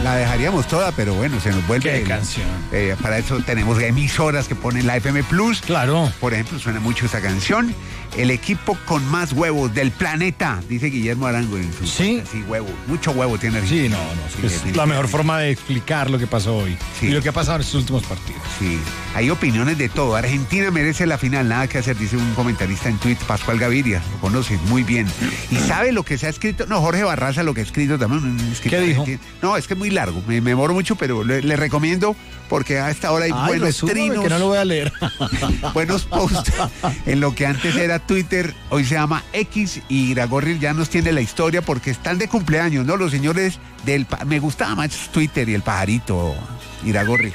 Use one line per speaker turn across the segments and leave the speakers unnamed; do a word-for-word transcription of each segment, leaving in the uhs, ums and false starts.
la dejaríamos toda, pero bueno, se nos vuelve...
¿Qué
el,
canción?
Eh, para eso tenemos emisoras que ponen la F M Plus.
Claro.
Por ejemplo, suena mucho esta canción. El equipo con más huevos del planeta, dice Guillermo Arango en su...
¿Sí?
Sí, huevo. Mucho huevo tiene Argentina.
Sí, no, no.
Sí,
Es la mejor forma de explicar lo que pasó hoy.
Sí.
Y lo que ha pasado en estos últimos partidos.
Sí, hay opiniones de todo. Argentina merece la final, nada que hacer, dice un comentarista en Twitter, Pascual Gaviria, lo conoce muy bien. ¿Y sabe lo que se ha escrito? No, Jorge Barraza lo que ha escrito también. Un
¿Qué dijo?
argentino. No, es que es muy largo, me, me demoro mucho, pero le, le recomiendo porque a esta hora hay
Ay,
buenos
resúmame,
trinos,
que no lo voy a leer.
buenos posts en lo que antes era Twitter, hoy se llama X, y Iragorri ya nos tiene la historia porque están de cumpleaños, ¿no? Los señores del... pa- Me gustaba más Twitter y el pajarito, Iragorri.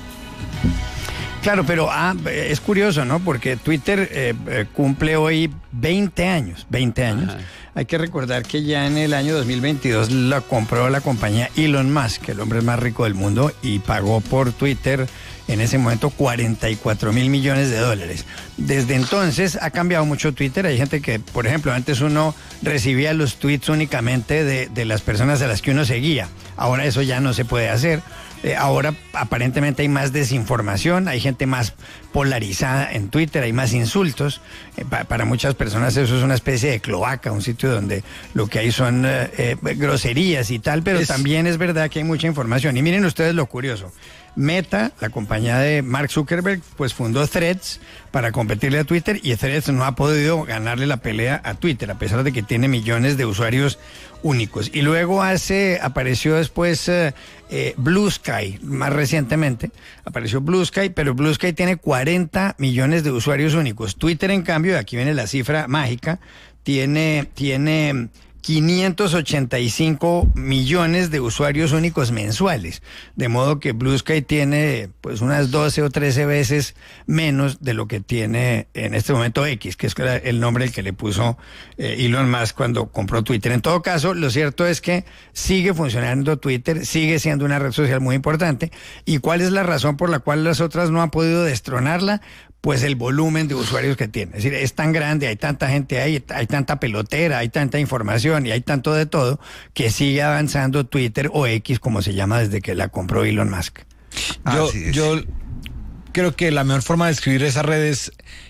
Claro, pero ah, es curioso, ¿no? Porque Twitter eh, eh, cumple hoy veinte años, veinte años.
Ajá.
Hay que recordar que ya en el año dos mil veintidós la compró la compañía Elon Musk, el hombre más rico del mundo, y pagó por Twitter en ese momento cuarenta y cuatro mil millones de dólares. Desde entonces ha cambiado mucho Twitter. Hay gente que, por ejemplo, antes uno recibía los tweets únicamente de, de las personas a las que uno seguía. Ahora eso ya no se puede hacer. Eh, ahora aparentemente hay más desinformación, hay gente más polarizada en Twitter, hay más insultos. Eh, pa- para muchas personas eso es una especie de cloaca, un sitio donde lo que hay son eh, eh, groserías y tal, pero
Es-
también es verdad que hay mucha información. Y miren ustedes lo curioso. Meta, la compañía de Mark Zuckerberg, pues fundó Threads para competirle a Twitter, y Threads no ha podido ganarle la pelea a Twitter, a pesar de que tiene millones de usuarios únicos. Y luego hace, apareció después eh, eh, Blue Sky, más recientemente, apareció Blue Sky, pero Blue Sky tiene cuarenta millones de usuarios únicos. Twitter, en cambio, aquí viene la cifra mágica, tiene, tiene quinientos ochenta y cinco millones de usuarios únicos mensuales, de modo que Blue Sky tiene pues unas doce o trece veces menos de lo que tiene en este momento X, que es el nombre el que le puso eh, Elon Musk cuando compró Twitter. En todo caso, lo cierto es que sigue funcionando Twitter, sigue siendo una red social muy importante. ¿Y cuál es la razón por la cual las otras no han podido destronarla? Pues el volumen de usuarios que tiene. Es decir, es tan grande, hay tanta gente ahí, hay tanta pelotera, hay tanta información y hay tanto de todo, que sigue avanzando Twitter, o X, como se llama desde que la compró Elon Musk.
Yo,
Así es.
yo creo que la mejor forma de describir esa red es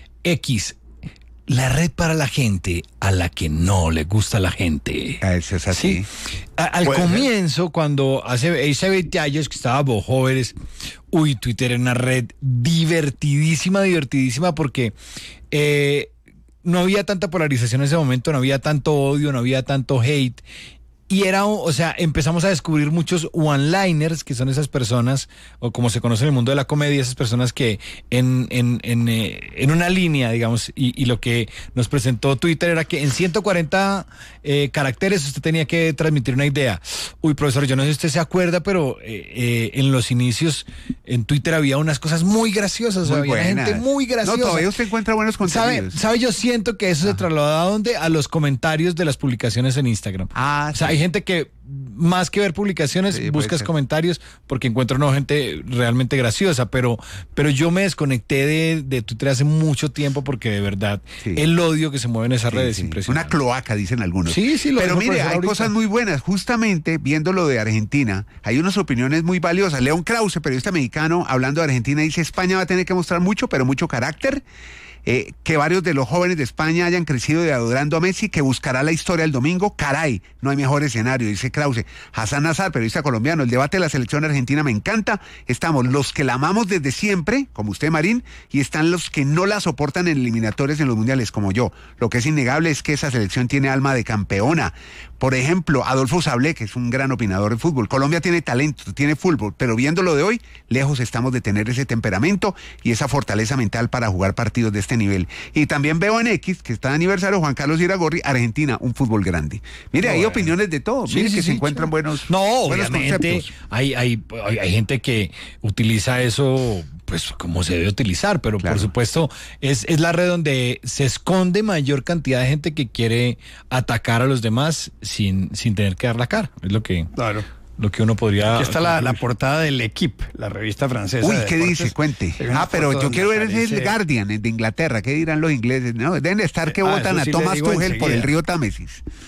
X, la red para la gente a la que no le gusta la gente.
Ah, eso es así.
Sí. A- al
Puede ser.
comienzo, cuando hace, hace veinte años que estábamos jóvenes, uy, Twitter era una red divertidísima, divertidísima, porque eh, no había tanta polarización en ese momento, no había tanto odio, no había tanto hate. Y era, o sea, empezamos a descubrir muchos one-liners, que son esas personas, o como se conoce en el mundo de la comedia, esas personas que en, en, en, eh, en una línea, digamos, y, y lo que nos presentó Twitter era que en ciento cuarenta eh, caracteres usted tenía que transmitir una idea. Uy, profesor, yo no sé si usted se acuerda, pero eh, eh, en los inicios en Twitter había unas cosas muy graciosas,
Muy
había
buenas.
gente muy graciosa.
No, todavía usted encuentra buenos
¿Sabe,
contenidos.
¿Sabe? Yo siento que eso se trasladó a dónde? A los comentarios de las publicaciones en Instagram.
Ah,
O sea,
sí.
hay gente que más que ver publicaciones,
Sí, puede
buscas
ser.
comentarios porque encuentro no gente realmente graciosa, pero, pero yo me desconecté de, de Twitter hace mucho tiempo porque de verdad
Sí.
el odio que se mueve en esa
Sí,
red es
sí.
impresionante.
Una cloaca, dicen algunos.
Sí, sí, lo
Pero
dijo
mire,
profesor
hay
ahorita.
cosas muy buenas. Justamente, viendo lo de Argentina, hay unas opiniones muy valiosas. León Krause, periodista mexicano, hablando de Argentina, dice: España va a tener que mostrar mucho, pero mucho carácter. Eh, que varios de los jóvenes de España hayan crecido de adorando a Messi, que buscará la historia el domingo. Caray, no hay mejor escenario, dice Krause. Hassan Nazar, periodista colombiano: el debate de la selección argentina me encanta. Estamos los que la amamos desde siempre, como usted, Marín, y están los que no la soportan en eliminatorias en los mundiales, como yo. Lo que es innegable es que esa selección tiene alma de campeona. Por ejemplo, Adolfo Sablé, que es un gran opinador de fútbol. Colombia tiene talento, tiene fútbol, pero viendo lo de hoy, lejos estamos de tener ese temperamento y esa fortaleza mental para jugar partidos de este nivel. Y también veo en X, que está de aniversario, Juan Carlos Iragorri, Argentina, un fútbol grande. Mire, hay
Bueno.
opiniones de todo.
Sí,
Mire
sí,
que
sí,
se encuentran
sí.
buenos,
No,
buenos
obviamente
conceptos.
hay, hay, hay, hay gente que utiliza eso pues como se debe utilizar, pero
Claro.
por supuesto es, es la red donde se esconde mayor cantidad de gente que quiere atacar a los demás sin, sin tener que dar la cara. Es lo que,
Claro.
lo que uno podría...
Aquí está la, la portada del L'Equipe, la revista francesa.
Uy,
de
¿qué
deportes.
dice? Cuente.
Hay una
Ah, pero
foto
yo
donde
quiero ver
aparece-
el Guardian el de Inglaterra. ¿Qué dirán los ingleses? No, deben estar que
Ah,
votan
eso
a
sí le
Thomas
digo
Tuchel por el
enseguida.
río Támesis.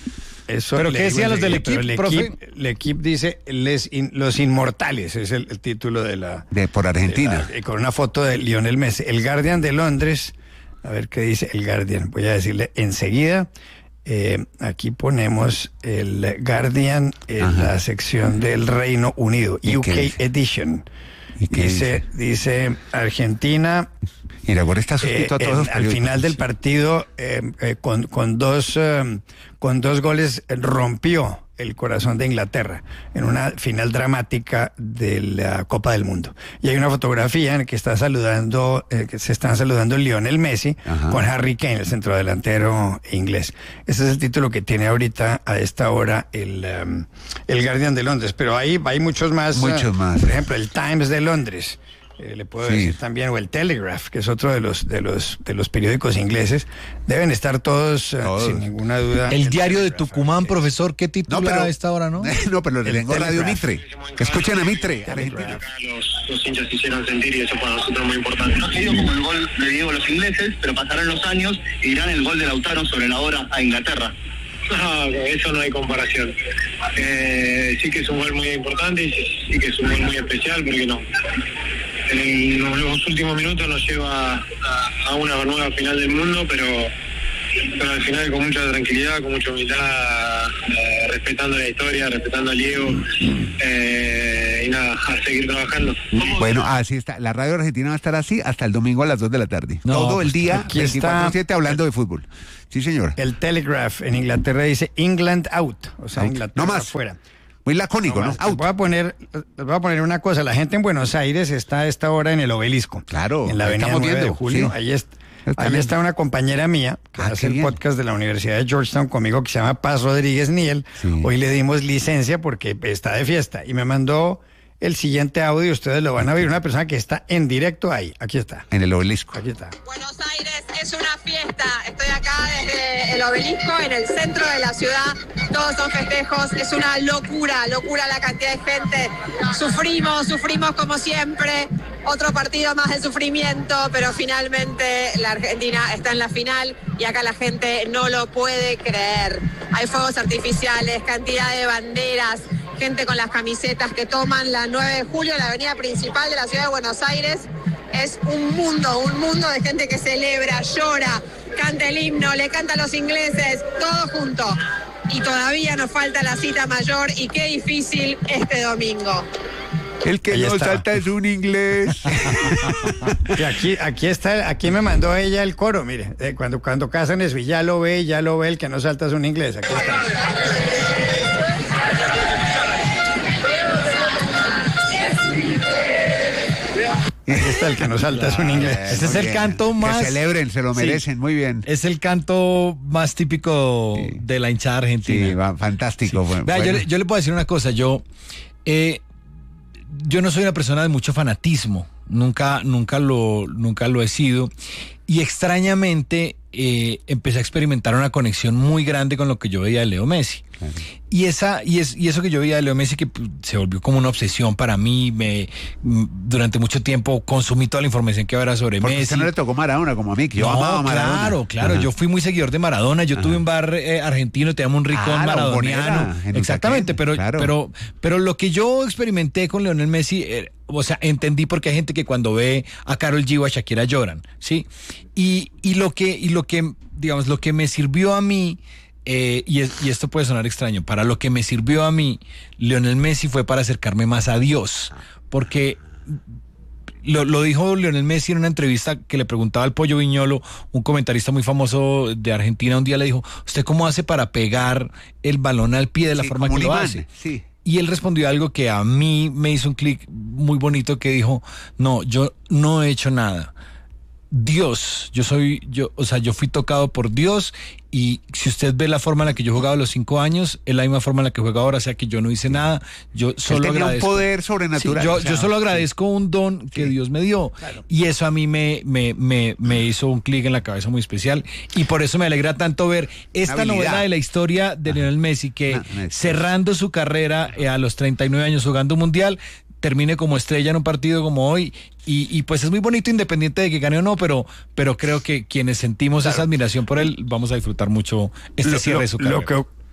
Eso
¿Pero
le
qué
digo
decían los del
enseguida,
equipo,
pero el
profe?
equipo, el equipo dice Les In- Los Inmortales, es el, el título de la...
De, por Argentina.
de la- con una foto de Lionel Messi. El Guardian de Londres, a ver qué dice el Guardian, voy a decirle enseguida. Eh, aquí ponemos el Guardian en
Ajá.
la sección del Reino Unido,
¿Y
U
qué
K
dice?
Edition.
¿Y qué
Dice, dice Argentina...
Mira, ahora está
Eh,
suscrito a todos
en-
los
al
periódicos.
final del partido, eh, eh, con, con, dos, eh, con dos goles, eh, rompió el corazón de Inglaterra en una final dramática de la Copa del Mundo. Y hay una fotografía en la que está saludando, eh, que se están saludando Lionel Messi
Ajá.
con Harry Kane, el centrodelantero inglés. Ese es el título que tiene ahorita a esta hora el, um, el Guardian de Londres. Pero ahí hay muchos más.
Muchos
eh,
más.
Por ejemplo, el Times de Londres. Eh, le puedo
Sí.
decir también, o el Telegraph, que es otro de los de los de los periódicos ingleses, deben estar todos, eh,
Todos.
sin ninguna duda.
El diario de
Telegraph,
Tucumán,
eh,
profesor, ¿qué titula a esta hora, no?
No, pero le
El
tengo Radio
Telegraph.
Mitre. Que escuchen a Mitre, Argentina.
Telegraph.
Acá los, los hinchas se hicieron sentir y eso para nosotros es muy importante. No se dio como el gol de Diego a los ingleses, pero pasarán los años y dirán el gol de Lautaro sobre la hora a Inglaterra. No, con eso no hay comparación. Eh, sí que es un gol muy importante y sí, sí que es un gol muy especial porque no. En los últimos minutos nos lleva a, a una nueva final del mundo, pero, pero al final con mucha tranquilidad, con mucha humildad, eh, respetando la historia, respetando al Diego, eh, y nada, a seguir trabajando.
Bueno, así está. La radio argentina va a estar así hasta el domingo a las dos de la tarde.
No,
Todo el
pues,
día,
aquí
veinticuatro siete,
está-
hablando de fútbol. Sí, señor.
El Telegraph en Inglaterra dice England out, o sea,
Out.
Inglaterra
No más.
fuera.
Muy lacónico, ¿no?
más. Les
Out.
voy a poner, les voy a poner una cosa. La gente en Buenos Aires está a esta hora en el Obelisco.
Claro,
En la
ahí
avenida
estamos
nueve de
viendo,
julio.
sí.
Ahí, est-
Está
ahí
bien.
está una compañera mía que
Ah,
hace
qué
el
bien.
podcast de la Universidad de Georgetown conmigo que se llama Paz Rodríguez Niel.
Sí.
Hoy le dimos licencia porque está de fiesta y me mandó el siguiente audio. Ustedes lo van a ver. Una persona que está en directo ahí. Aquí está.
En el obelisco.
Aquí está.
Buenos Aires es una fiesta. Estoy acá desde el Obelisco, en el centro de la ciudad. Todos son festejos. Es una locura, locura la cantidad de gente. Sufrimos, sufrimos como siempre. Otro partido más de sufrimiento, pero finalmente la Argentina está en la final y acá la gente no lo puede creer. Hay fuegos artificiales, cantidad de banderas, gente con las camisetas que toman la nueve de julio, la avenida principal de la ciudad de Buenos Aires. Es un mundo, un mundo de gente que celebra, llora, canta el himno, le canta a los ingleses, todo junto. Y todavía nos falta la cita mayor y qué difícil este domingo.
El que
Ahí
no
está.
salta es un inglés.
Y aquí, aquí está, aquí me mandó ella el coro, mire, eh, cuando, cuando casan es ya lo ve, ya lo ve, el que no salta es un inglés. Aquí está. Aquí está el que no salta es un inglés.
Ese es
Muy
el
bien.
canto más-
Que celebren, se lo
Sí.
merecen. Muy bien.
Es el canto más típico
Sí.
de la hinchada argentina.
Sí, va, fantástico. Bueno,
Vea, yo,
bueno.
le- yo le puedo decir una cosa, yo, eh, yo no soy una persona de mucho fanatismo, nunca, nunca, lo, nunca lo he sido, y extrañamente eh, empecé a experimentar una conexión muy grande con lo que yo veía de Leo Messi.
Claro.
Y, esa, y, es, y eso que yo veía de Leo Messi, que pues, se volvió como una obsesión para mí, me, m- durante mucho tiempo consumí toda la información que había sobre
Porque a
Messi.
usted no le tocó Maradona como a mí, que yo
No,
amaba a Maradona.
claro, claro.
Ajá.
Yo fui muy seguidor de Maradona. Yo tuve un bar eh, argentino, teníamos un ricón
Ah, la
maradoniano.
Bombonera, en
Exactamente,
Usaquén,
pero,
claro.
pero, pero lo que yo experimenté con Lionel Messi, eh, o sea, entendí por qué hay gente que cuando ve a Karol G o a Shakira lloran, ¿sí? Y, y lo que, y lo que, digamos, lo que me sirvió a mí. Eh, y, es- y esto puede sonar extraño, para lo que me sirvió a mí, Lionel Messi fue para acercarme más a Dios, porque lo, lo dijo Lionel Messi en una entrevista que le preguntaba al Pollo Viñolo, un comentarista muy famoso de Argentina, un día le dijo, ¿usted cómo hace para pegar el balón al pie de la
Sí,
forma
como
que lo
un imán,
hace?
sí.
Y él respondió algo que a mí me hizo un clic muy bonito, que dijo, no, yo no he hecho nada. Dios, yo soy, yo, o sea, yo fui tocado por Dios, y si usted ve la forma en la que yo jugaba a los cinco años, es la misma forma en la que juego ahora, o sea que yo no hice nada, yo
Él
solo
tenía un
agradezco.
poder
Sí,
sobrenatural.
yo,
o sea,
yo solo agradezco un don que
Sí.
Dios me dio, y eso a mí me, me, me, me hizo un clic en la cabeza muy especial, y por eso me alegra tanto ver esta
habilidad.
novela de la historia de Lionel Messi, que
Ah, Messi.
cerrando su carrera eh, a los treinta y nueve años jugando un mundial, termine como estrella en un partido como hoy, y, y pues es muy bonito independiente de que gane o no, pero, pero creo que quienes sentimos esa admiración por él vamos a disfrutar mucho este
Lo-
cierre
lo-
de su
lo
carrera.
que,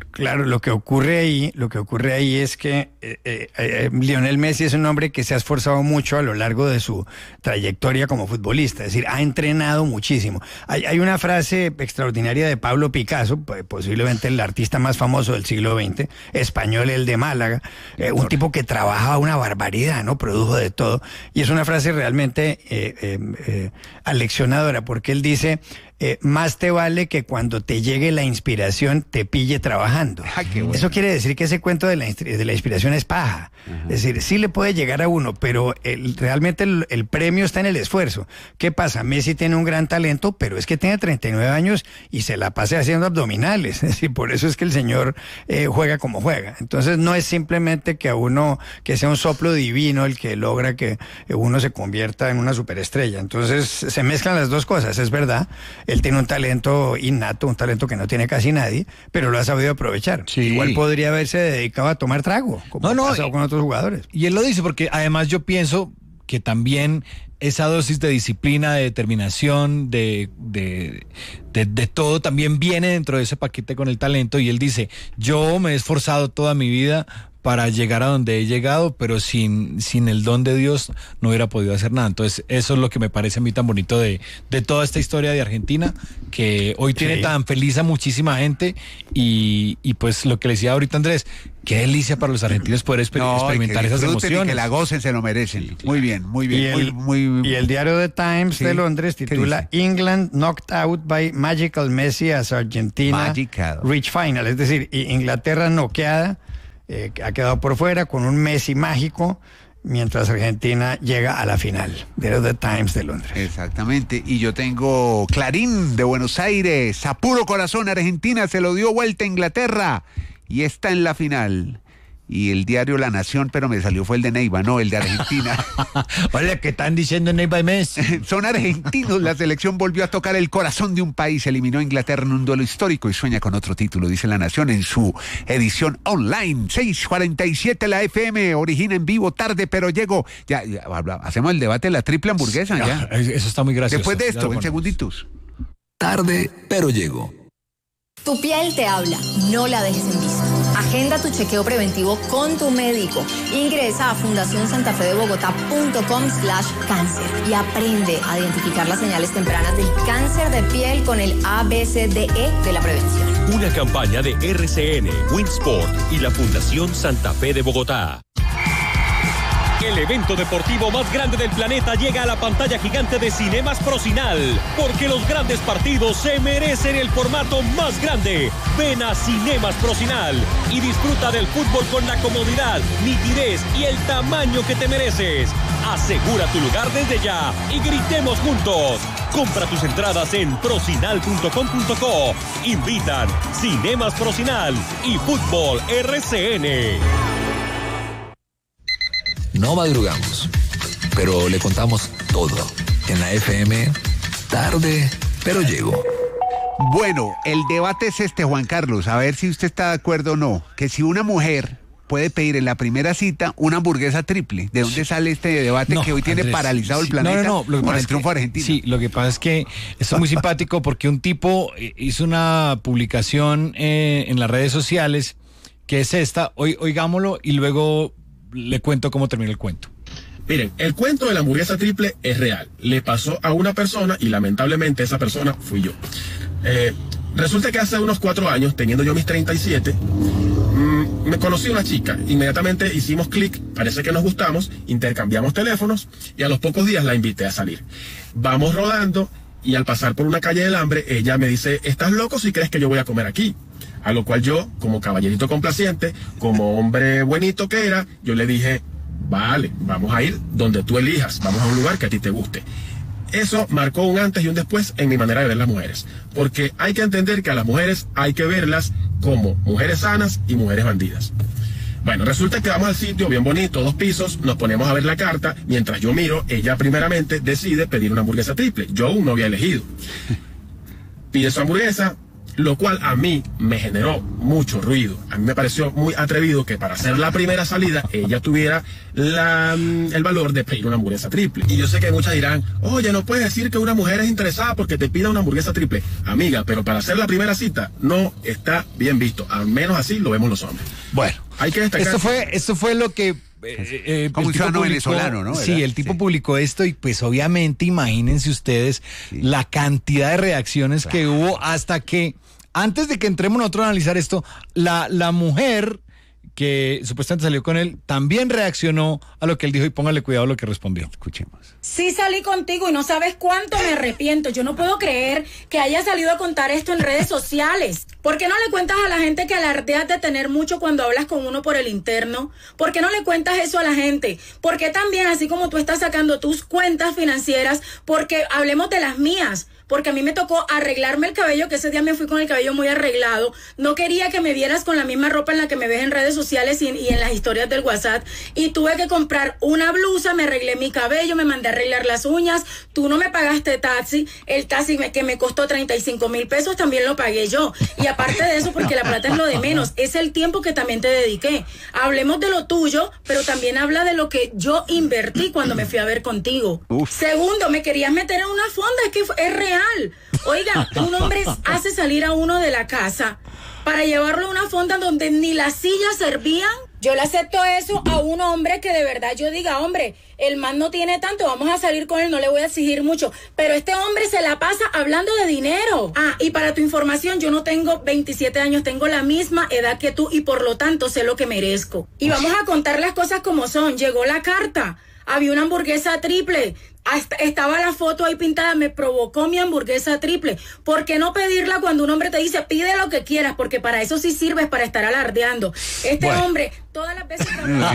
Claro, lo que ocurre ahí, lo que ocurre ahí es que eh, eh, eh, Lionel Messi es un hombre que se ha esforzado mucho a lo largo de su trayectoria como futbolista, es decir, ha entrenado muchísimo. Hay, hay una frase extraordinaria de Pablo Picasso, posiblemente el artista más famoso del siglo veinte, español, el de Málaga, eh, un tipo que trabajaba una barbaridad, ¿no? Produjo de todo, y es una frase realmente eh, eh, eh, aleccionadora, porque él dice... Eh, más te vale que cuando te llegue la inspiración te pille trabajando.
Ah, qué bueno.
Eso quiere decir que ese cuento de la, de la inspiración es paja. Ajá. Es decir, sí le puede llegar a uno, pero el, realmente el, el premio está en el esfuerzo. ¿Qué pasa? Messi tiene un gran talento, pero es que tiene treinta y nueve años y se la pasa haciendo abdominales. Es decir, por eso es que el señor eh, juega como juega. Entonces no es simplemente que a uno, que sea un soplo divino el que logra que uno se convierta en una superestrella. Entonces se mezclan las dos cosas, es verdad. Él tiene un talento innato, un talento que no tiene casi nadie, pero lo ha sabido aprovechar.
Sí.
Igual podría haberse dedicado a tomar trago, como
no, no,
ha pasado
y,
con otros jugadores.
Y él lo dice porque además yo pienso que también esa dosis de disciplina, de determinación, de, de, de, de todo también viene dentro de ese paquete con el talento. Y él dice, yo me he esforzado toda mi vida para llegar a donde he llegado, pero sin, sin el don de Dios no hubiera podido hacer nada. Entonces eso es lo que me parece a mí tan bonito de, de toda esta historia de Argentina, que hoy tiene sí. tan feliz a muchísima gente y, y pues lo que le decía ahorita Andrés, qué delicia para los argentinos poder exper no, experimentar esas emociones.
Y que la gocen, se lo merecen. Sí, muy bien, muy bien.
Y el,
muy, muy...
Y el diario The Times sí. de Londres titula England knocked out by magical Messi as Argentina magical. Reach final. Es decir, Inglaterra noqueada, eh, ha quedado por fuera con un Messi mágico, mientras Argentina llega a la final. De The Times de Londres.
Exactamente. Y yo tengo Clarín de Buenos Aires. A puro corazón, Argentina se lo dio vuelta a Inglaterra y está en la final. Y el diario La Nación, pero me salió fue el de Neiva, no, el de Argentina.
Oye, ¿qué están diciendo Neiva y Messi?
Son argentinos. La selección volvió a tocar el corazón de un país. Eliminó a Inglaterra en un duelo histórico y sueña con otro título, dice La Nación en su edición online. seis cuarenta y siete la F M, origina en vivo, tarde, pero llego. Ya, ya hacemos el debate de la triple hamburguesa, ya.
Eso está muy gracioso.
Después de esto, en segunditos.
Tarde, pero llego.
Tu piel te habla, no la dejes en visto. Agenda tu chequeo preventivo con tu médico. Ingresa a fundación santa fe de bogotá punto com slash cáncer y aprende a identificar las señales tempranas del cáncer de piel con el A B C D E de la prevención.
Una campaña de R C N, Winsport y la Fundación Santa Fe de Bogotá. El evento deportivo más grande del planeta llega a la pantalla gigante de Cinemas Procinal, porque los grandes partidos se merecen el formato más grande. Ven a Cinemas Procinal y disfruta del fútbol con la comodidad, nitidez y el tamaño que te mereces. Asegura tu lugar desde ya y gritemos juntos. Compra tus entradas en procinal punto com punto co. Invitan Cinemas Procinal y Fútbol R C N.
No madrugamos, pero le contamos todo en la F M, tarde, pero llego.
Bueno, el debate es este, Juan Carlos, a ver si usted está de acuerdo o no, que si una mujer puede pedir en la primera cita una hamburguesa triple, ¿de dónde sale este debate no, que hoy tiene Andrés, paralizado el
sí,
planeta?
No, no, no, lo que
con el
es
triunfo
que,
argentino.
Sí, lo que pasa es que esto es muy simpático porque un tipo hizo una publicación eh, en las redes sociales que es esta, hoy, oigámoslo y luego le cuento cómo termina el cuento.
Miren, el cuento de la hamburguesa triple es real. Le pasó a una persona y lamentablemente esa persona fui yo. Eh, resulta que hace unos cuatro años, teniendo yo mis treinta y siete, mmm, me conocí a una chica. Inmediatamente hicimos clic, parece que nos gustamos, intercambiamos teléfonos y a los pocos días la invité a salir. Vamos rodando y al pasar por una calle del hambre, ella me dice, ¿estás loco si crees que yo voy a comer aquí? A lo cual yo, como caballerito complaciente, como hombre buenito que era, yo le dije, vale, vamos a ir donde tú elijas, vamos a un lugar que a ti te guste. Eso marcó un antes y un después en mi manera de ver las mujeres, porque hay que entender que a las mujeres hay que verlas como mujeres sanas y mujeres bandidas. Bueno, resulta que vamos al sitio bien bonito, dos pisos, nos ponemos a ver la carta, mientras yo miro, ella primeramente decide pedir una hamburguesa triple, yo aún no había elegido. Pide su hamburguesa, lo cual a mí me generó mucho ruido. A mí me pareció muy atrevido que para hacer la primera salida ella tuviera la, el valor de pedir una hamburguesa triple. Y yo sé que muchas dirán, oye, no puedes decir que una mujer es interesada porque te pida una hamburguesa triple. Amiga, pero para hacer la primera cita no está bien visto. Al menos así lo vemos los hombres.
Bueno,
hay que destacar.
Esto fue, esto fue lo que...
Eh, eh, como un ciudadano venezolano, ¿no?
Sí, el tipo sí. publicó esto y pues obviamente imagínense ustedes sí. la cantidad de reacciones claro. que hubo hasta que, antes de que entremos nosotros a analizar esto, la, la mujer que supuestamente salió con él también reaccionó a lo que él dijo y póngale cuidado a lo que respondió.
Escuchemos.
Sí salí contigo y no sabes cuánto me arrepiento. Yo no puedo creer que haya salido a contar esto en redes sociales. ¿Por qué no le cuentas a la gente que alardeas de tener mucho cuando hablas con uno por el interno? ¿Por qué no le cuentas eso a la gente? ¿Por qué también, así como tú estás sacando tus cuentas financieras, porque hablemos de las mías? Porque a mí me tocó arreglarme el cabello, que ese día me fui con el cabello muy arreglado. No quería que me vieras con la misma ropa en la que me ves en redes sociales y, y en las historias del WhatsApp. Y tuve que comprar una blusa, me arreglé mi cabello, me mandé a arreglar las uñas. Tú no me pagaste taxi. El taxi me, que me costó treinta y cinco mil pesos también lo pagué yo. Y aparte de eso, porque la plata es lo de menos, es el tiempo que también te dediqué. Hablemos de lo tuyo, pero también habla de lo que yo invertí cuando me fui a ver contigo. Uf. Segundo, me querías meter en una fonda, es que es real. Oiga, un hombre hace salir a uno de la casa para llevarlo a una fonda donde ni las sillas servían. Yo le acepto eso a un hombre que de verdad yo diga, hombre, el man no tiene tanto, vamos a salir con él, no le voy a exigir mucho. Pero este hombre se la pasa hablando de dinero. Ah, y para tu información, yo no tengo veintisiete años, tengo la misma edad que tú y por lo tanto sé lo que merezco. Y vamos a contar las cosas como son. Llegó la carta. Había una hamburguesa triple, hasta estaba la foto ahí pintada, me provocó mi hamburguesa triple. ¿Por qué no pedirla cuando un hombre te dice, pide lo que quieras? Porque para eso sí sirves, para estar alardeando. Este bueno. hombre, todas las veces...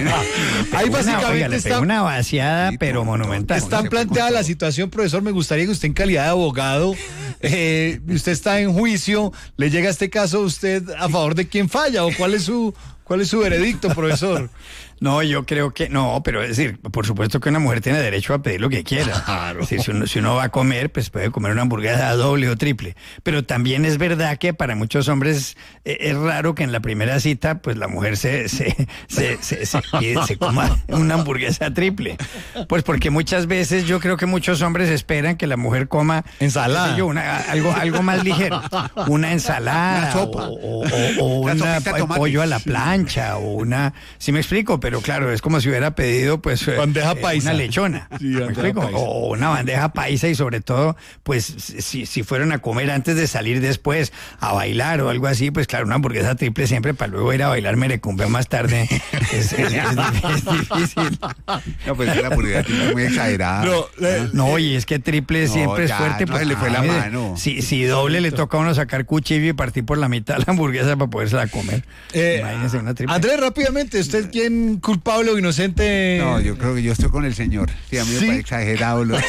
Ahí básicamente está una vaciada, pero monumental.
Está planteada la situación, profesor. Me gustaría que usted en calidad de abogado, eh, usted está en juicio, le llega este caso, ¿usted a favor de quién falla? ¿O cuál es su, cuál es su veredicto, profesor?
No, yo creo que no, pero es decir, por supuesto que una mujer tiene derecho a pedir lo que quiera. Claro. Es decir, si uno, si uno va a comer, pues puede comer una hamburguesa doble o triple. Pero también es verdad que para muchos hombres eh, es raro que en la primera cita, pues la mujer se se se, se, se, se, se coma una hamburguesa triple. Pues porque muchas veces yo creo que muchos hombres esperan que la mujer coma
ensalada,
yo, una, algo algo más ligero, una ensalada, una sopa, o, o, o una pollo a la plancha, o una, ¿sí me explico? Pero claro, es como si hubiera pedido pues
bandeja
eh,
paisa,
una lechona,
sí, bandeja paisa.
O una bandeja paisa y sobre todo, pues si, si fueron a comer antes de salir después a bailar o algo así, pues claro, una hamburguesa triple siempre para luego ir a bailar merecumbe más tarde es, es, es, es difícil.
No, pues la hamburguesa triple es muy exagerada.
No, ¿no? no, y es que triple siempre no, ya, es fuerte.
No,
pues,
se le fue la mano.
Si, si doble le toca a uno sacar cuchillo y partir por la mitad la hamburguesa para podérsela comer.
Eh, Imagínese una triple. Andrés, rápidamente, ¿usted quién culpable o inocente?
No, yo creo que yo estoy con el señor. Sí, a mí me parece exagerado. Lo...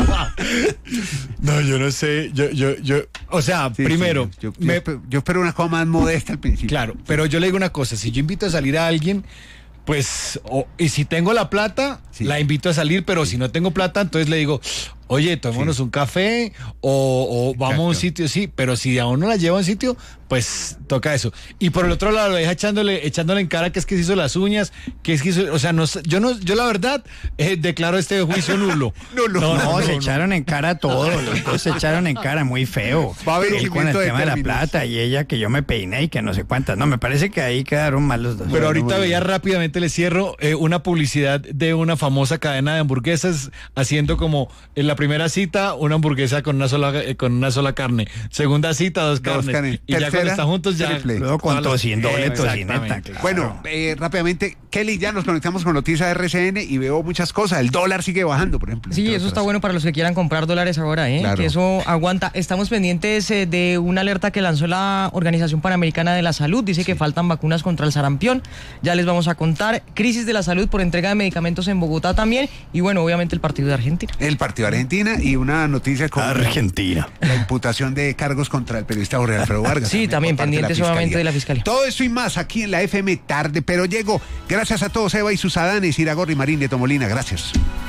no, yo no sé. Yo, yo, yo, o sea, sí, primero.
Sí, yo, yo, me... yo, yo espero una cosa más modesta al principio.
Claro, sí. Pero yo le digo una cosa: si yo invito a salir a alguien, pues, o, y si tengo la plata, sí. la invito a salir, pero sí. si no tengo plata, entonces le digo, oye, tomémonos sí. un café o, o vamos Exacto. a un sitio, sí, pero si a uno la lleva a un sitio, pues toca eso. Y por el otro lado lo deja echándole, echándole en cara que es que se hizo las uñas, que es que hizo, o sea, no, yo no, yo la verdad eh, declaro este juicio nulo.
nulo. No, no, no, no, se no, echaron no. en cara todo, los dos se echaron en cara muy feo.
Va a haber
él con el tema de la plata y ella que yo me peiné y que no sé cuántas. No, me parece que ahí quedaron mal los dos.
Pero ahorita veía rápidamente, le cierro, eh, una publicidad de una famosa cadena de hamburguesas haciendo como en la primera cita una hamburguesa con una sola eh, con una sola carne, segunda cita dos, dos carnes, carnes y Tercera, ya cuando están juntos ya
luego con tocino, doble tocineta.
Claro. Bueno, eh, rápidamente, Kelly, ya nos conectamos con noticias de R C N y veo muchas cosas. El dólar sigue bajando, por ejemplo.
Sí, eso está bueno para los que quieran comprar dólares ahora, ¿eh? Claro. Que eso aguanta. Estamos pendientes eh, de una alerta que lanzó la Organización Panamericana de la Salud. Dice sí. que faltan vacunas contra el sarampión. Ya les vamos a contar. Crisis de la salud por entrega de medicamentos en Bogotá también. Y bueno, obviamente el partido de Argentina.
El partido de Argentina y una noticia con
Argentina.
La imputación de cargos contra el periodista Jorge Alfredo Vargas.
Sí, también, también pendiente solamente de la Fiscalía.
Todo eso y más aquí en la F M Tarde, pero llego. Gracias a todos, Eva y sus Adanes, Iragorri, Marín de Tomolina. Gracias.